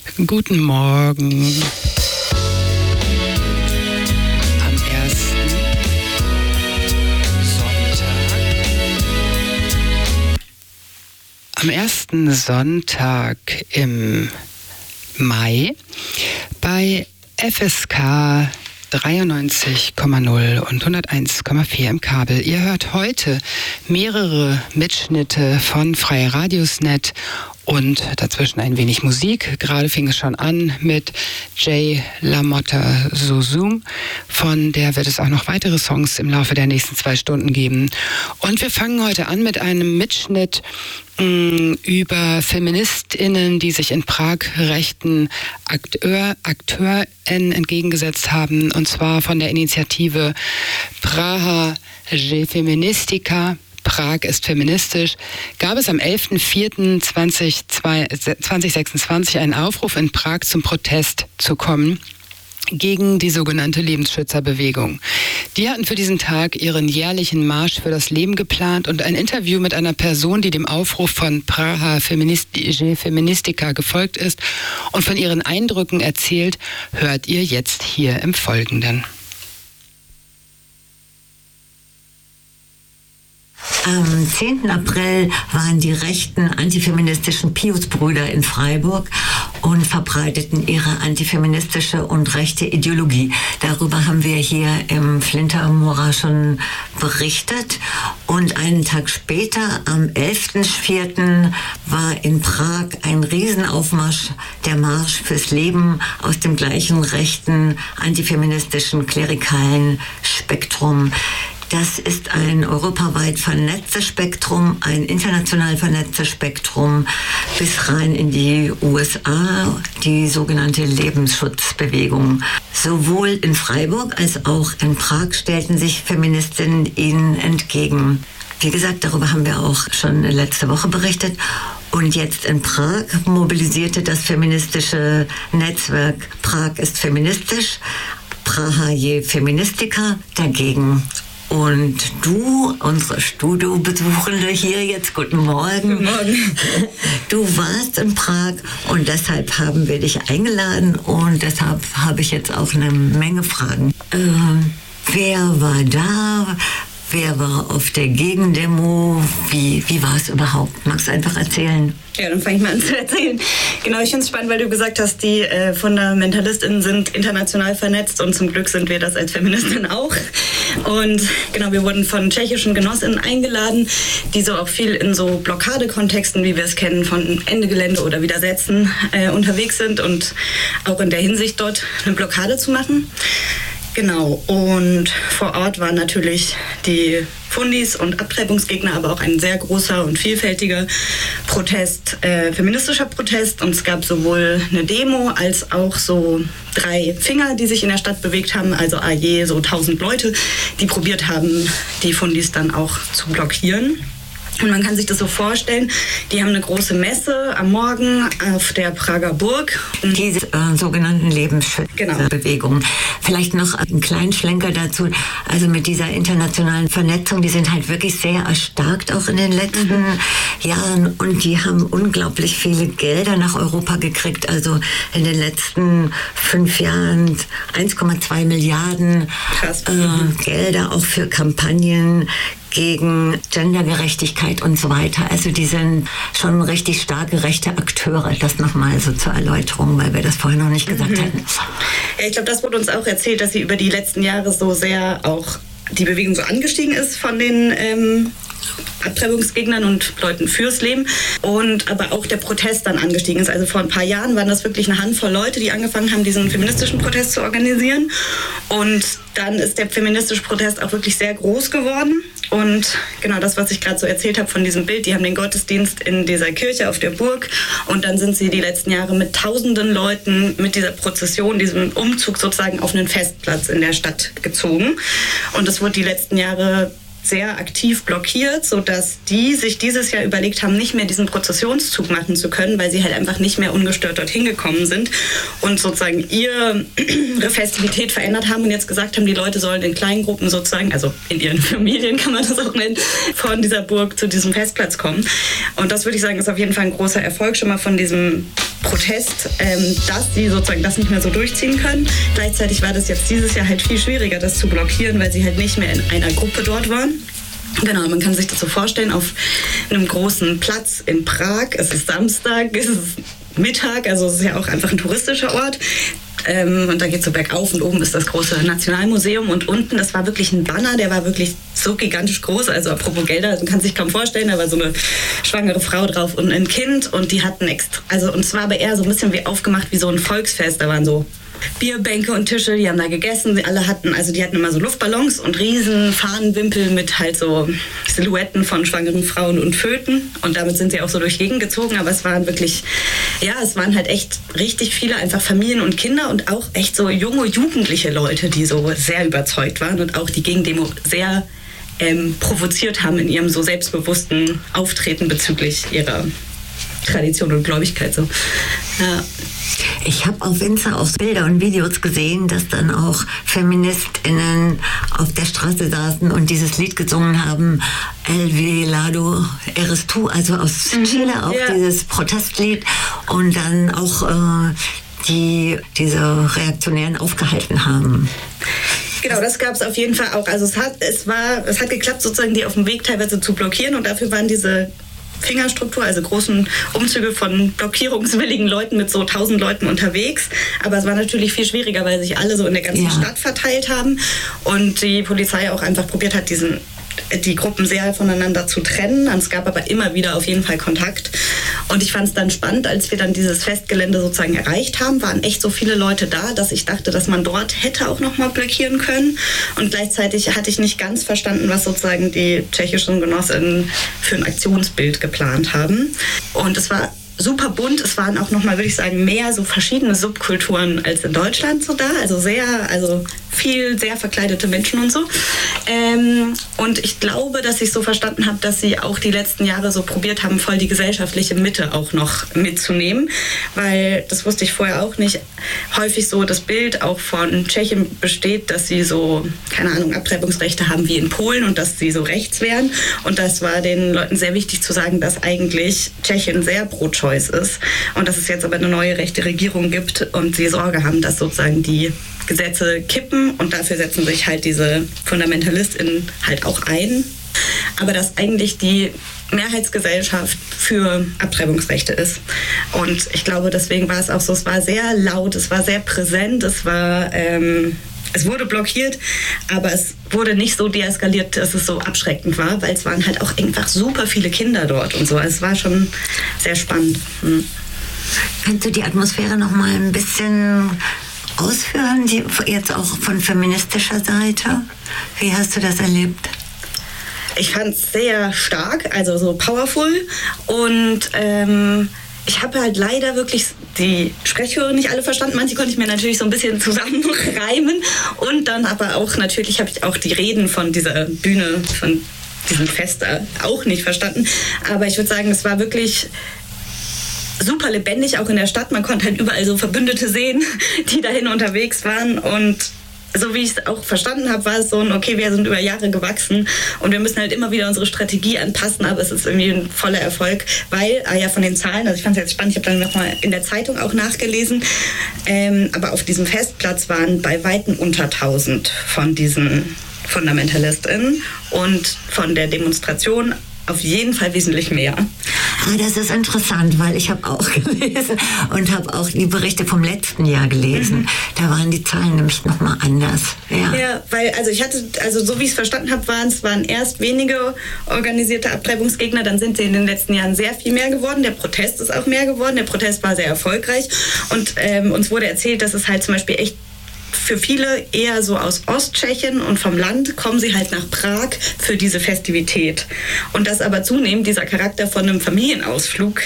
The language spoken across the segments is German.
Guten Morgen. Am ersten Sonntag im Mai bei FSK 93,0 und 101,4 im Kabel. Ihr hört heute mehrere Mitschnitte von Freie Radiosnet und dazwischen ein wenig Musik. Gerade fing es schon an mit Jay LaMotta Zozum. Von der wird es auch noch weitere Songs im Laufe der nächsten 2 Stunden geben. Und wir fangen heute an mit einem Mitschnitt über FeministInnen, die sich in Prag rechten AkteurInnen entgegengesetzt haben, und zwar von der Initiative Praha je Feministika. Prag ist feministisch, gab es am 11.04.2026 einen Aufruf in Prag zum Protest zu kommen gegen die sogenannte Lebensschützerbewegung. Die hatten für diesen Tag ihren jährlichen Marsch für das Leben geplant, und ein Interview mit einer Person, die dem Aufruf von Praha je Feministika gefolgt ist und von ihren Eindrücken erzählt, hört ihr jetzt hier im Folgenden. Am 10. April waren die rechten antifeministischen Pius-Brüder in Freiburg und verbreiteten ihre antifeministische und rechte Ideologie. Darüber haben wir hier im Flintermora schon berichtet. Und einen Tag später, am 11.04., war in Prag ein Riesenaufmarsch, der Marsch fürs Leben, aus dem gleichen rechten antifeministischen klerikalen Spektrum. Das ist ein europaweit vernetztes Spektrum, ein international vernetztes Spektrum bis rein in die USA, die sogenannte Lebensschutzbewegung. Sowohl in Freiburg als auch in Prag stellten sich Feministinnen ihnen entgegen. Wie gesagt, darüber haben wir auch schon letzte Woche berichtet. Und jetzt in Prag mobilisierte das feministische Netzwerk Prag ist feministisch, Praha je Feministika, dagegen. Und du, unsere Studiobesuchende hier jetzt, guten Morgen. Guten Morgen. Du warst in Prag und deshalb haben wir dich eingeladen und deshalb habe ich jetzt auch eine Menge Fragen. Wer war da? Wer war auf der Gegendemo? Wie war es überhaupt? Magst du einfach erzählen? Ja, dann fange ich mal an zu erzählen. Genau, ich finde es spannend, weil du gesagt hast, die FundamentalistInnen sind international vernetzt, und zum Glück sind wir das als Feministinnen auch. Und genau, wir wurden von tschechischen GenossInnen eingeladen, die so auch viel in so Blockadekontexten, wie wir es kennen, von Ende Gelände oder Widersetzen unterwegs sind und auch in der Hinsicht dort eine Blockade zu machen. Genau, und vor Ort waren natürlich die Fundis und Abtreibungsgegner, aber auch ein sehr großer und vielfältiger Protest, feministischer Protest. Und es gab sowohl eine Demo als auch so 3 Finger, die sich in der Stadt bewegt haben, also je so 1000 Leute, die probiert haben, die Fundis dann auch zu blockieren. Und man kann sich das so vorstellen, die haben eine große Messe am Morgen auf der Prager Burg. Diese sogenannten Lebensschutzbewegung. Genau. Vielleicht noch einen kleinen Schlenker dazu. Also mit dieser internationalen Vernetzung, die sind halt wirklich sehr erstarkt auch in den letzten Jahren. Und die haben unglaublich viele Gelder nach Europa gekriegt. Also in den letzten 5 Jahren 1,2 Milliarden Gelder auch für Kampagnen gegen Gendergerechtigkeit und so weiter. Also die sind schon richtig starke rechte Akteure. Das nochmal so zur Erläuterung, weil wir das vorher noch nicht gesagt hatten. Ja, ich glaube, das wurde uns auch erzählt, dass sie über die letzten Jahre so sehr auch die Bewegung so angestiegen ist von den Abtreibungsgegnern und Leuten fürs Leben, und aber auch der Protest dann angestiegen ist. Also vor ein paar Jahren waren das wirklich eine Handvoll Leute, die angefangen haben, diesen feministischen Protest zu organisieren, und dann ist der feministische Protest auch wirklich sehr groß geworden. Und genau das, was ich gerade so erzählt habe von diesem Bild, die haben den Gottesdienst in dieser Kirche auf der Burg, und dann sind sie die letzten Jahre mit tausenden Leuten mit dieser Prozession, diesem Umzug sozusagen auf einen Festplatz in der Stadt gezogen. Und das wurde die letzten Jahre sehr aktiv blockiert, sodass die sich dieses Jahr überlegt haben, nicht mehr diesen Prozessionszug machen zu können, weil sie halt einfach nicht mehr ungestört dorthin gekommen sind und sozusagen ihre Festivität verändert haben und jetzt gesagt haben, die Leute sollen in kleinen Gruppen sozusagen, also in ihren Familien kann man das auch nennen, von dieser Burg zu diesem Festplatz kommen. Und das würde ich sagen, ist auf jeden Fall ein großer Erfolg schon mal von diesem Protest, dass sie sozusagen das nicht mehr so durchziehen können. Gleichzeitig war das jetzt dieses Jahr halt viel schwieriger, das zu blockieren, weil sie halt nicht mehr in einer Gruppe dort waren. Genau, man kann sich das so vorstellen, auf einem großen Platz in Prag, es ist Samstag, es ist Mittag, also es ist ja auch einfach ein touristischer Ort. Und da geht es so bergauf und oben ist das große Nationalmuseum und unten, das war wirklich ein Banner, der war wirklich so gigantisch groß, also apropos Gelder, man kann sich kaum vorstellen, da war so eine schwangere Frau drauf und ein Kind und die hatten und es war aber eher so ein bisschen wie aufgemacht wie so ein Volksfest, da waren so Bierbänke und Tische, die haben da gegessen. Die hatten immer so Luftballons und riesen Fahnenwimpel mit halt so Silhouetten von schwangeren Frauen und Föten. Und damit sind sie auch so durch die Gegend gezogen. Aber es waren halt echt richtig viele einfach Familien und Kinder und auch echt so junge, jugendliche Leute, die so sehr überzeugt waren und auch die Gegendemo sehr provoziert haben in ihrem so selbstbewussten Auftreten bezüglich ihrer Tradition und Gläubigkeit. So. Ja. Ich habe auf Insta auch Bilder und Videos gesehen, dass dann auch FeministInnen auf der Straße saßen und dieses Lied gesungen haben, El Velado Eres Tu, also aus Chile, auch dieses Protestlied und dann auch diese Reaktionären aufgehalten haben. Genau, das gab es auf jeden Fall auch. Also es hat geklappt, sozusagen die auf dem Weg teilweise zu blockieren und dafür waren diese Fingerstruktur, also großen Umzüge von blockierungswilligen Leuten mit so 1000 Leuten unterwegs. Aber es war natürlich viel schwieriger, weil sich alle so in der ganzen Stadt verteilt haben und die Polizei auch einfach probiert hat, die Gruppen sehr voneinander zu trennen. Es gab aber immer wieder auf jeden Fall Kontakt. Und ich fand es dann spannend, als wir dann dieses Festgelände sozusagen erreicht haben, waren echt so viele Leute da, dass ich dachte, dass man dort hätte auch noch mal blockieren können. Und gleichzeitig hatte ich nicht ganz verstanden, was sozusagen die tschechischen Genossinnen für ein Aktionsbild geplant haben. Und es war super bunt. Es waren auch nochmal, würde ich sagen, mehr so verschiedene Subkulturen als in Deutschland so da. Also viel sehr verkleidete Menschen und so. Und ich glaube, dass ich so verstanden habe, dass sie auch die letzten Jahre so probiert haben, voll die gesellschaftliche Mitte auch noch mitzunehmen. Weil, das wusste ich vorher auch nicht, häufig so das Bild auch von Tschechien besteht, dass sie so, keine Ahnung, Abtreibungsrechte haben wie in Polen und dass sie so rechts wären. Und das war den Leuten sehr wichtig zu sagen, dass eigentlich Tschechien sehr pro-choice ist und dass es jetzt aber eine neue rechte Regierung gibt und sie Sorge haben, dass sozusagen die Gesetze kippen und dafür setzen sich halt diese FundamentalistInnen halt auch ein. Aber dass eigentlich die Mehrheitsgesellschaft für Abtreibungsrechte ist. Und ich glaube, deswegen war es auch so, es war sehr laut, es war sehr präsent, es wurde blockiert, aber es wurde nicht so deeskaliert, dass es so abschreckend war, weil es waren halt auch einfach super viele Kinder dort und so. Es war schon sehr spannend. Kannst du die Atmosphäre noch mal ein bisschen ausführen, jetzt auch von feministischer Seite? Wie hast du das erlebt? Ich fand es sehr stark, also so powerful und ich habe halt leider wirklich die Sprechchöre nicht alle verstanden. Manche konnte ich mir natürlich so ein bisschen zusammenreimen. Und dann aber auch natürlich habe ich auch die Reden von dieser Bühne, von diesem Fest auch nicht verstanden. Aber ich würde sagen, es war wirklich super lebendig, auch in der Stadt. Man konnte halt überall so Verbündete sehen, die dahin unterwegs waren. Und so wie ich es auch verstanden habe, war es so okay, wir sind über Jahre gewachsen und wir müssen halt immer wieder unsere Strategie anpassen, aber es ist irgendwie ein voller Erfolg, weil, von den Zahlen, also ich fand es jetzt spannend, ich habe dann nochmal in der Zeitung auch nachgelesen, aber auf diesem Festplatz waren bei Weitem unter 1000 von diesen FundamentalistInnen und von der Demonstration auf jeden Fall wesentlich mehr. Das ist interessant, weil ich habe auch gelesen und habe auch die Berichte vom letzten Jahr gelesen. Da waren die Zahlen nämlich nochmal anders. Ja, weil so wie ich es verstanden habe, waren erst wenige organisierte Abtreibungsgegner, dann sind sie in den letzten Jahren sehr viel mehr geworden. Der Protest ist auch mehr geworden. Der Protest war sehr erfolgreich und uns wurde erzählt, dass es halt zum Beispiel echt für viele eher so aus Osttschechien und vom Land kommen sie halt nach Prag für diese Festivität. Und dass aber zunehmend dieser Charakter von einem Familienausflug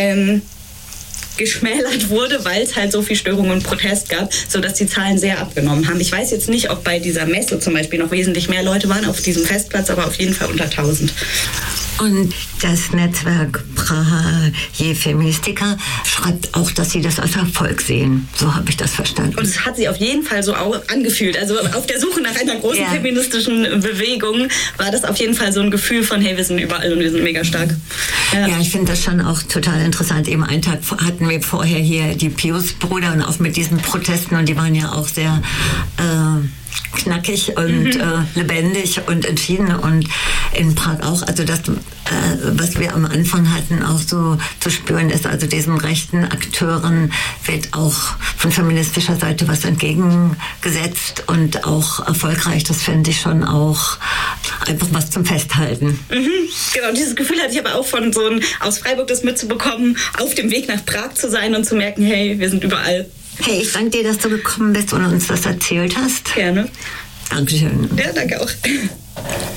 geschmälert wurde, weil es halt so viel Störung und Protest gab, sodass die Zahlen sehr abgenommen haben. Ich weiß jetzt nicht, ob bei dieser Messe zum Beispiel noch wesentlich mehr Leute waren auf diesem Festplatz, aber auf jeden Fall unter 1000. Und das Netzwerk Praha Je Feministika schreibt auch, dass sie das als Erfolg sehen. So habe ich das verstanden. Und es hat sie auf jeden Fall so auch angefühlt. Also auf der Suche nach einer großen feministischen Bewegung war das auf jeden Fall so ein Gefühl von, hey, wir sind überall und wir sind mega stark. Ja, ich finde das schon auch total interessant. Eben einen Tag hatten wir vorher hier die Pius-Brüder und auch mit diesen Protesten, und die waren ja auch sehr knackig und lebendig und entschieden, und in Prag auch. Also das, was wir am Anfang hatten, auch so zu spüren ist, also diesen rechten Akteuren wird auch von feministischer Seite was entgegengesetzt und auch erfolgreich. Das finde ich schon auch einfach was zum Festhalten. Genau, dieses Gefühl hatte ich aber auch von so aus Freiburg das mitzubekommen, auf dem Weg nach Prag zu sein und zu merken, hey, wir sind überall. Hey, ich danke dir, dass du gekommen bist und uns das erzählt hast. Gerne. Dankeschön. Ja, danke auch.